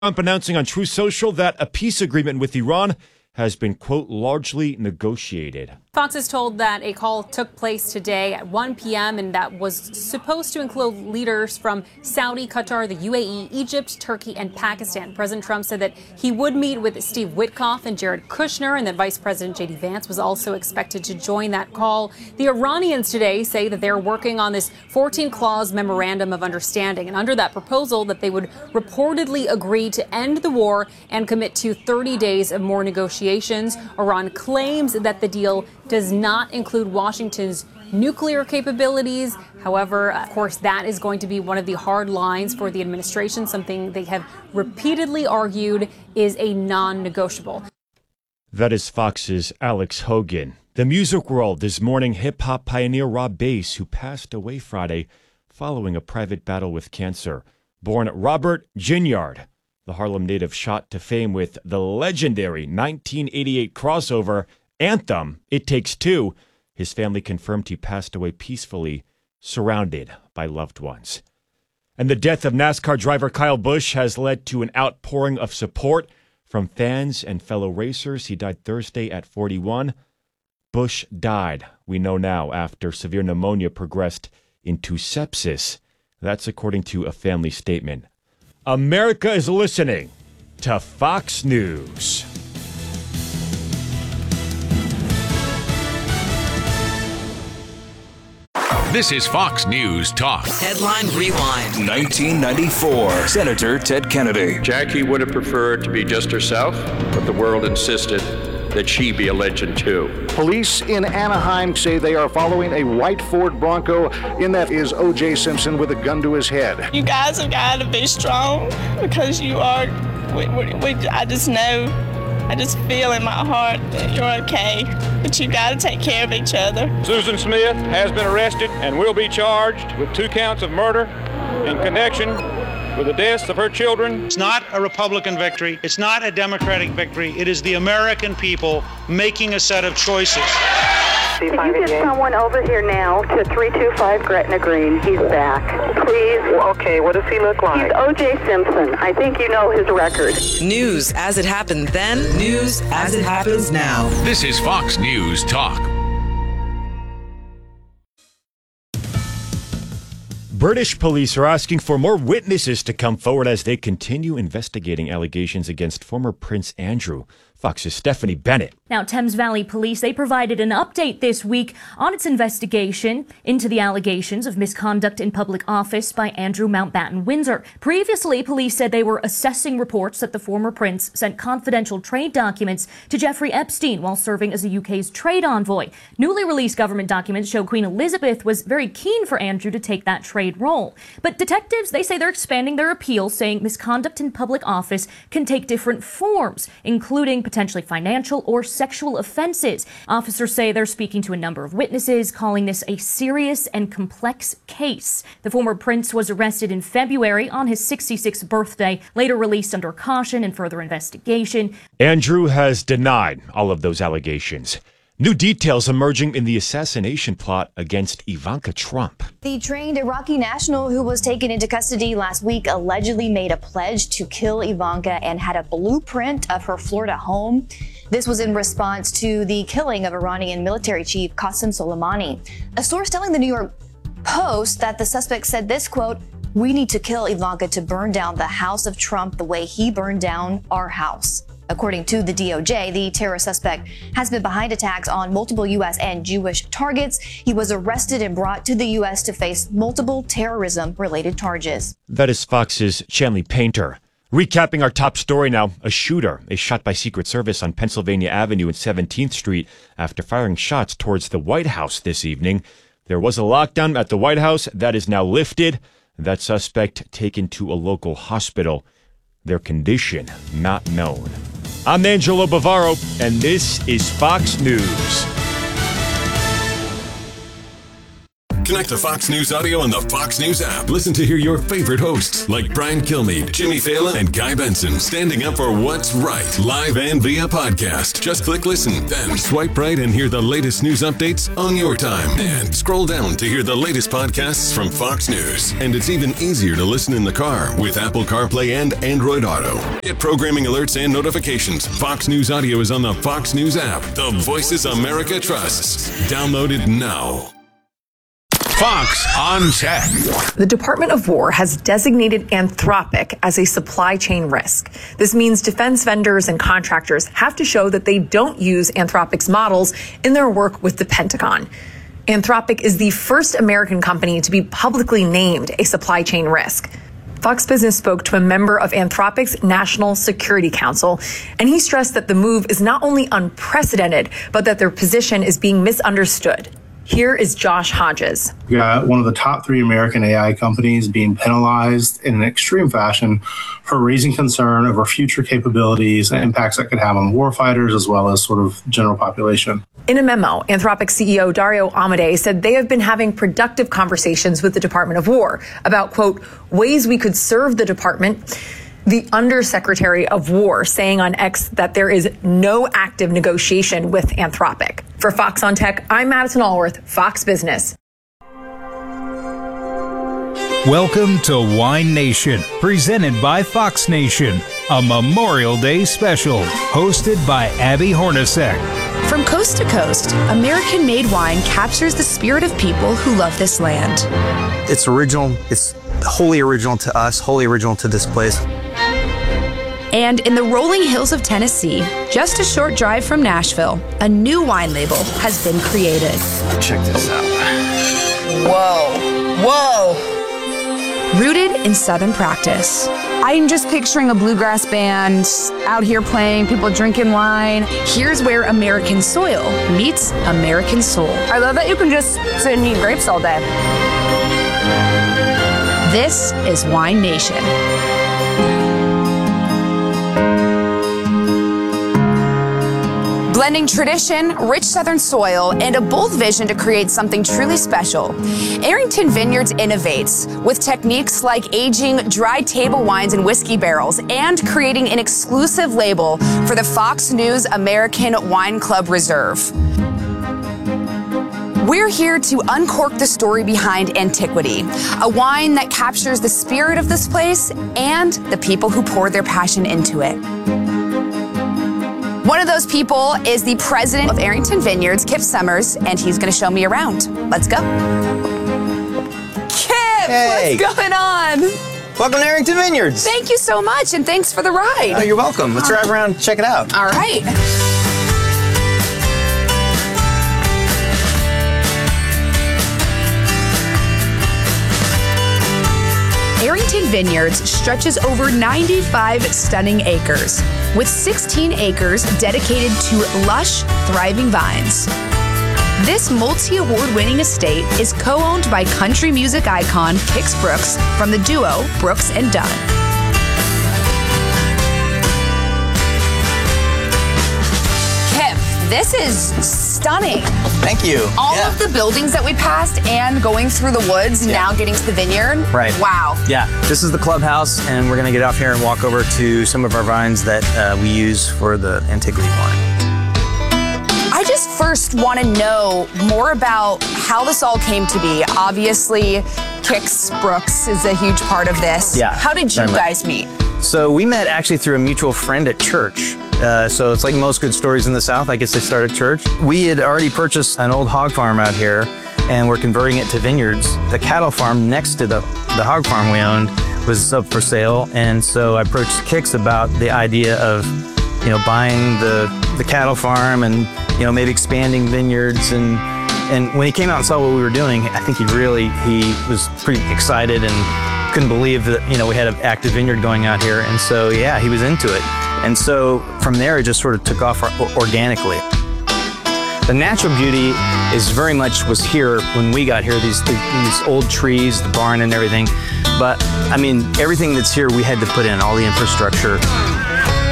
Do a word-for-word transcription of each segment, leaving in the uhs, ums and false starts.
Trump announcing on Truth Social that a peace agreement with Iran has been, quote, largely negotiated. Fox is told that a call took place today at one p.m. and that was supposed to include leaders from Saudi, Qatar, the U A E, Egypt, Turkey, and Pakistan. President Trump said that he would meet with Steve Witkoff and Jared Kushner, and that Vice President J D Vance was also expected to join that call. The Iranians today say that they're working on this fourteen-clause memorandum of understanding, and under that proposal that they would reportedly agree to end the war and commit to thirty days of more negotiations. Iran claims that the deal does not include Washington's nuclear capabilities. However, of course, that is going to be one of the hard lines for the administration, something they have repeatedly argued is a non-negotiable. That is Fox's Alex Hogan. The music world this morning, hip-hop pioneer Rob Base, who passed away Friday following a private battle with cancer. Born Robert Ginyard, the Harlem native shot to fame with the legendary nineteen eighty-eight crossover anthem, It Takes Two. His family confirmed he passed away peacefully, surrounded by loved ones. And the death of NASCAR driver Kyle Busch has led to an outpouring of support from fans and fellow racers. He died Thursday at forty-one. Busch died, we know now, after severe pneumonia progressed into sepsis. That's according to a family statement. America is listening to Fox News. This is Fox News Talk. Headline Rewind. nineteen ninety-four. Senator Ted Kennedy. Jackie would have preferred to be just herself, but the world insisted that she be a legend too. Police in Anaheim say they are following a white Ford Bronco. In that is O J Simpson with a gun to his head. You guys have got to be strong because you are, we, we, we, I just know, I just feel in my heart that you're okay, but you got to take care of each other. Susan Smith has been arrested and will be charged with two counts of murder in connection with the deaths of her children. It's not a Republican victory. It's not a Democratic victory. It is the American people making a set of choices. Can you get someone over here now to three two five Gretna Green? He's back. Please. Well, okay, what does he look like? He's O J Simpson. I think you know his record. News as it happened then. News as it happens now. This is Fox News Talk. British police are asking for more witnesses to come forward as they continue investigating allegations against former Prince Andrew. Fox's Stephanie Bennett. Now, Thames Valley Police, they provided an update this week on its investigation into the allegations of misconduct in public office by Andrew Mountbatten Windsor. Previously, police said they were assessing reports that the former prince sent confidential trade documents to Jeffrey Epstein while serving as the U K's trade envoy. Newly released government documents show Queen Elizabeth was very keen for Andrew to take that trade role. But detectives, they say they're expanding their appeal, saying misconduct in public office can take different forms, including potentially financial or sexual offenses. Officers say they're speaking to a number of witnesses, calling this a serious and complex case. The former prince was arrested in February on his sixty-sixth birthday, later released under caution and further investigation. Andrew has denied all of those allegations. New details emerging in the assassination plot against Ivanka Trump. The trained Iraqi national who was taken into custody last week allegedly made a pledge to kill Ivanka and had a blueprint of her Florida home. This was in response to the killing of Iranian military chief Qasem Soleimani. A source telling the New York Post that the suspect said this, quote, "We need to kill Ivanka to burn down the house of Trump the way he burned down our house." According to the D O J, the terror suspect has been behind attacks on multiple U S and Jewish targets. He was arrested and brought to the U S to face multiple terrorism-related charges. That is Fox's Chanley Painter. Recapping our top story now, a shooter is shot by Secret Service on Pennsylvania Avenue and seventeenth Street after firing shots towards the White House this evening. There was a lockdown at the White House that is now lifted. That suspect taken to a local hospital. Their condition not known. I'm Angelo Bavaro, and this is Fox News. Connect to Fox News Audio on the Fox News app. Listen to hear your favorite hosts like Brian Kilmeade, Jimmy Fallon, and Guy Benson standing up for what's right, live and via podcast. Just click listen, then swipe right and hear the latest news updates on your time. And scroll down to hear the latest podcasts from Fox News. And it's even easier to listen in the car with Apple CarPlay and Android Auto. Get programming alerts and notifications. Fox News Audio is on the Fox News app. The Voices America trusts. Download it now. Fox on Tech. The Department of War has designated Anthropic as a supply chain risk. This means defense vendors and contractors have to show that they don't use Anthropic's models in their work with the Pentagon. Anthropic is the first American company to be publicly named a supply chain risk. Fox Business spoke to a member of Anthropic's National Security Council, and he stressed that the move is not only unprecedented, but that their position is being misunderstood. Here is Josh Hodges. We got one of the top three American A I companies being penalized in an extreme fashion for raising concern over future capabilities and impacts that could have on warfighters as well as sort of general population. In a memo, Anthropic C E O Dario Amodei said they have been having productive conversations with the Department of War about, quote, ways we could serve the department. The Undersecretary of War saying on X that there is no active negotiation with Anthropic. For Fox on Tech, I'm Madison Allworth, Fox Business. Welcome to Wine Nation, presented by Fox Nation, a Memorial Day special, hosted by Abby Hornacek. From coast to coast, American-made wine captures the spirit of people who love this land. It's original, it's wholly original to us, wholly original to this place. And in the rolling hills of Tennessee, just a short drive from Nashville, a new wine label has been created. Check this out. Whoa, whoa. Rooted in Southern practice. I'm just picturing a bluegrass band out here playing, people drinking wine. Here's where American soil meets American soul. I love that you can just sit and eat grapes all day. This is Wine Nation. Blending tradition, rich Southern soil, and a bold vision to create something truly special, Arrington Vineyards innovates with techniques like aging dry table wines in whiskey barrels and creating an exclusive label for the Fox News American Wine Club Reserve. We're here to uncork the story behind Antiquity, a wine that captures the spirit of this place and the people who pour their passion into it. One of those people is the president of Arrington Vineyards, Kip Summers, and he's going to show me around. Let's go. Kip, hey. What's going on? Welcome to Arrington Vineyards. Thank you so much, and thanks for the ride. Oh, you're welcome. Let's drive around and check it out. All right. Arrington Vineyards stretches over ninety-five stunning acres, with sixteen acres dedicated to lush, thriving vines. This multi-award-winning estate is co-owned by country music icon Kix Brooks from the duo Brooks and Dunn. Kip, this is stunning. Thank you. All yeah. of the buildings that we passed and going through the woods, yeah. now getting to the vineyard. Right. Wow. Yeah, this is the clubhouse, and we're going to get off here and walk over to some of our vines that uh, we use for the Antiquity wine. I just first want to know more about how this all came to be. Obviously, Kix Brooks is a huge part of this. Yeah. How did you guys meet? So we met actually through a mutual friend at church. Uh, so it's like most good stories in the South. I guess they start at church. We had already purchased an old hog farm out here, and we're converting it to vineyards. The cattle farm next to the, the hog farm we owned was up for sale, and so I approached Kix about the idea of, you know, buying the, the cattle farm and, you know, maybe expanding vineyards. And, and when he came out and saw what we were doing, I think he really, he was pretty excited and couldn't believe that, you know, we had an active vineyard going out here. And so, yeah, he was into it. And so from there, it just sort of took off organically. The natural beauty is very much was here when we got here, these, these old trees, the barn and everything. But I mean, everything that's here, we had to put in, all the infrastructure.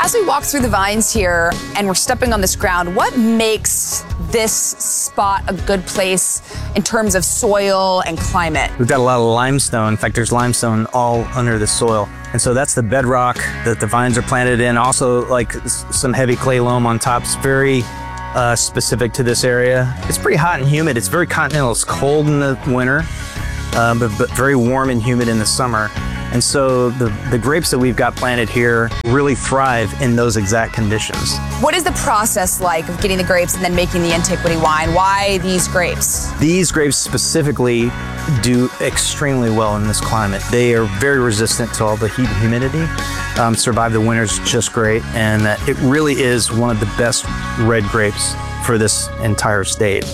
As we walk through the vines here and we're stepping on this ground, what makes this spot a good place in terms of soil and climate? We've got a lot of limestone. In fact, there's limestone all under the soil. And so that's the bedrock that the vines are planted in. Also, like some heavy clay loam on top. It's very uh, specific to this area. It's pretty hot and humid. It's very continental. It's cold in the winter, uh, but, but very warm and humid in the summer. And so the, the grapes that we've got planted here really thrive in those exact conditions. What is the process like of getting the grapes and then making the Antiquity wine? Why these grapes? These grapes specifically do extremely well in this climate. They are very resistant to all the heat and humidity, um, survive the winters just great, and uh, it really is one of the best red grapes for this entire state.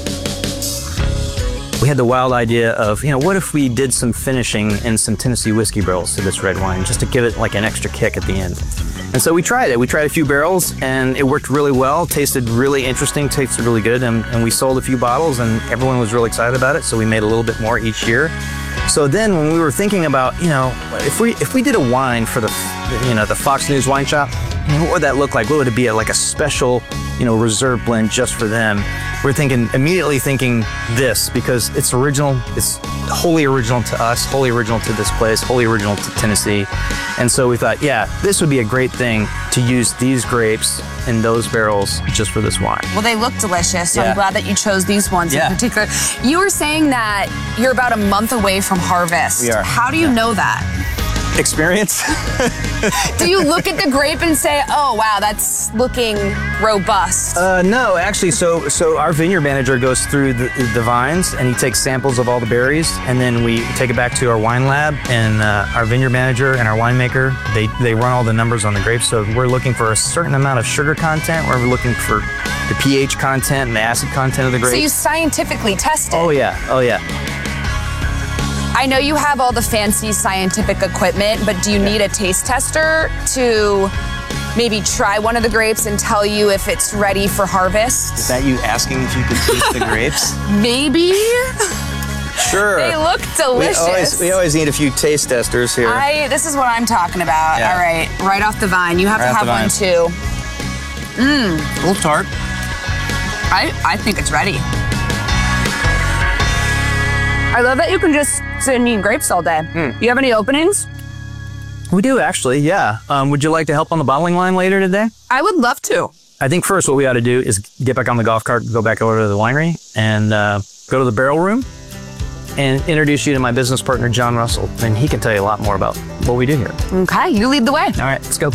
We had the wild idea of, you know, what if we did some finishing in some Tennessee whiskey barrels to this red wine, just to give it like an extra kick at the end. And so we tried it. We tried a few barrels and it worked really well, tasted really interesting, tasted really good. And, and we sold a few bottles and everyone was really excited about it. So we made a little bit more each year. So then when we were thinking about, you know, if we if we did a wine for the, you know, the Fox News Wine Shop, I mean, what would that look like? What would it be? Like a special, you know, reserve blend just for them? We're thinking, immediately thinking this, because it's original, it's wholly original to us, wholly original to this place, wholly original to Tennessee. And so we thought, yeah, this would be a great thing to use these grapes in those barrels just for this wine. Well, they look delicious, so Yeah. I'm glad that you chose these ones Yeah. in particular. You were saying that you're about a month away from harvest. We are. How do you know that? Experience? Do you look at the grape and say, oh, wow, that's looking robust? Uh, no, actually, so so our vineyard manager goes through the, the vines and he takes samples of all the berries, and then we take it back to our wine lab, and uh, our vineyard manager and our winemaker, they, they run all the numbers on the grapes. So we're looking for a certain amount of sugar content, we're looking for the pH content and the acid content of the grapes. So you scientifically test it? Oh yeah, oh yeah. I know you have all the fancy scientific equipment, but do you need a taste tester to maybe try one of the grapes and tell you if it's ready for harvest? Is that you asking if you could taste the grapes? Maybe. Sure. They look delicious. We always, we always need a few taste testers here. I, this is what I'm talking about. Yeah. All right, right off the vine. You have Right to off have the one vine. too. Mmm. A little tart. I, I think it's ready. I love that you can just sit and eat grapes all day. Mm. You have any openings? We do actually, yeah. Um, would you like to help on the bottling line later today? I would love to. I think first what we ought to do is get back on the golf cart, go back over to the winery, and uh, go to the barrel room and introduce you to my business partner, John Russell. And he can tell you a lot more about what we do here. Okay, you lead the way. All right, let's go.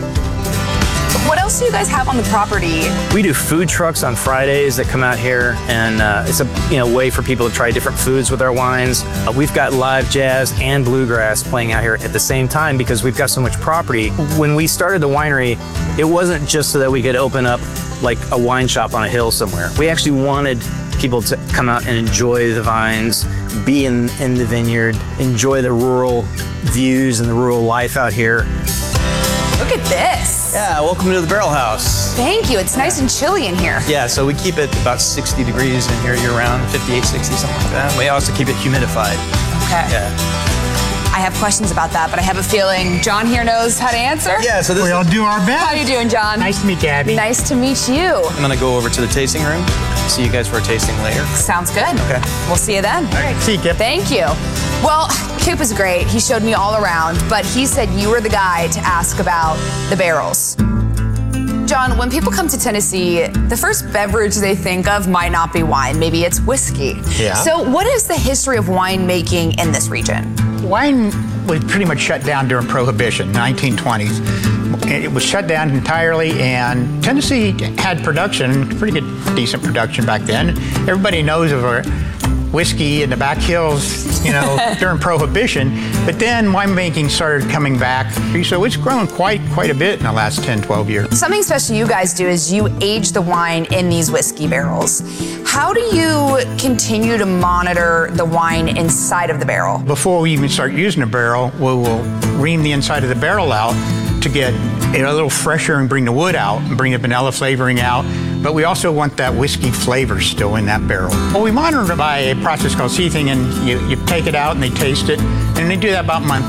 What else do you guys have on the property? We do food trucks on Fridays that come out here, and uh, it's a you know way for people to try different foods with our wines. Uh, we've got live jazz and bluegrass playing out here at the same time because we've got so much property. When we started the winery, it wasn't just so that we could open up like a wine shop on a hill somewhere. We actually wanted people to come out and enjoy the vines, be in, in the vineyard, enjoy the rural views and the rural life out here. Look at this. Yeah, welcome to the Barrel House. Thank you. It's nice and chilly in here. Yeah, so we keep it about sixty degrees in here year round, fifty-eight, sixty, something like that. We also keep it humidified. Okay. Yeah. I have questions about that, but I have a feeling John here knows how to answer. Yeah, so this We'll do our best. How you doing, John? Nice to meet you, Abby. Nice to meet you. I'm gonna go over to the tasting room. See you guys for a tasting later. Sounds good. Okay. We'll see you then. All right, see you, Kip. Thank you. Well, Kip is great. He showed me all around, but he said you were the guy to ask about the barrels. John, when people come to Tennessee, the first beverage they think of might not be wine. Maybe it's whiskey. Yeah. So what is the history of winemaking in this region? Wine was pretty much shut down during Prohibition, nineteen twenties. It was shut down entirely, and Tennessee had production, pretty good, decent production back then. Everybody knows of our whiskey in the back hills, you know, during Prohibition. But then winemaking started coming back, so it's grown quite quite a bit in the last ten, twelve years. Something special you guys do is you age the wine in these whiskey barrels. How do you continue to monitor the wine inside of the barrel? Before we even start using the barrel, we will ream the inside of the barrel out to get it a little fresher and bring the wood out and bring the vanilla flavoring out. But we also want that whiskey flavor still in that barrel. Well, we monitor it by a process called seething, and you, you take it out and they taste it. And they do that about monthly.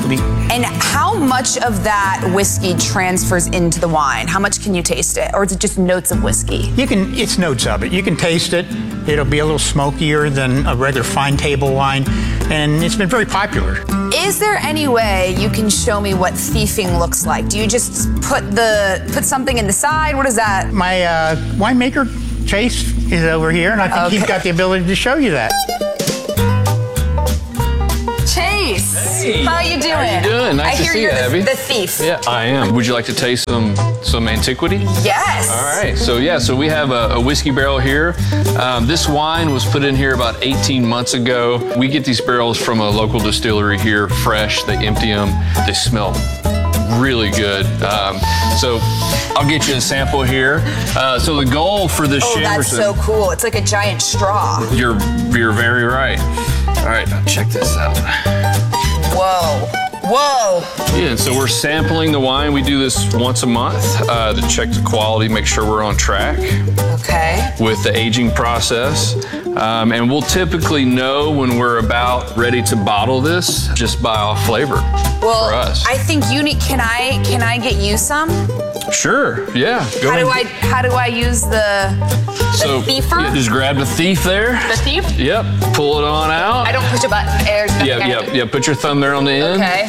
And how much of that whiskey transfers into the wine? How much can you taste it? Or is it just notes of whiskey? You can, it's notes of it. You can taste it. It'll be a little smokier than a regular fine table wine. And it's been very popular. Is there any way you can show me what thiefing looks like? Do you just put the put something in the side? What is that? My uh, winemaker, Chase, is over here, and I think Okay. he's got the ability to show you that. Chase, Hey. how you doing? How you doing? Nice I to hear see you're you, the, Abby. the thief. Yeah, I am. Would you like to taste some some antiquity? Yes. All right. So yeah, so we have a, a whiskey barrel here. Um, this wine was put in here about eighteen months ago. We get these barrels from a local distillery here, fresh. They empty them. They smell really good. Um, so I'll get you a sample here. Uh, so the goal for this Oh, that's Chamberson. so cool. It's like a giant straw. You're you're very right. All right, now check this out. Whoa. Whoa. Yeah, and so we're sampling the wine. We do this once a month uh, to check the quality, make sure we're on track Okay. with the aging process. Um, and we'll typically know when we're about ready to bottle this just by off flavor Well, for us. I think you need. Can I? Can I get you some? Sure, yeah. Go how ahead. do I? How do I use the? The so, thiefer? yeah, just grab the thief there. The thief? Yep, pull it on out. I don't push a button. There's nothing Yeah, I yeah, have to- yeah. Put your thumb there on the end. Okay.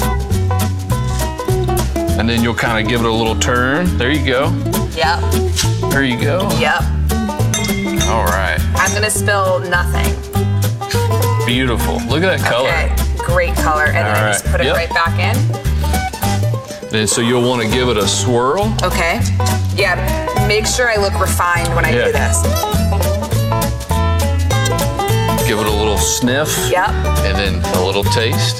And then you'll kind of give it a little turn. There you go. Yep. There you go. Yep. All right. I'm gonna spill nothing. Beautiful. Look at that color. Okay. Great color. And then All I just right. put it Yep. right back in. And so you'll want to give it a swirl. Okay. Yeah. Make sure I look refined when I Yeah. do this. Give it a little sniff. Yep. And then a little taste.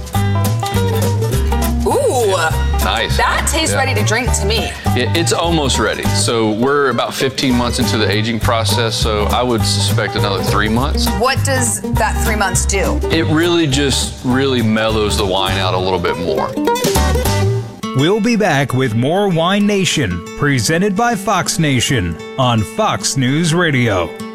Ooh. Nice. That tastes Yeah. ready to drink to me. Yeah, it's almost ready. So we're about fifteen months into the aging process. So I would suspect another three months. What does that three months do? It really just really mellows the wine out a little bit more. We'll be back with more Wine Nation, presented by Fox Nation on Fox News Radio.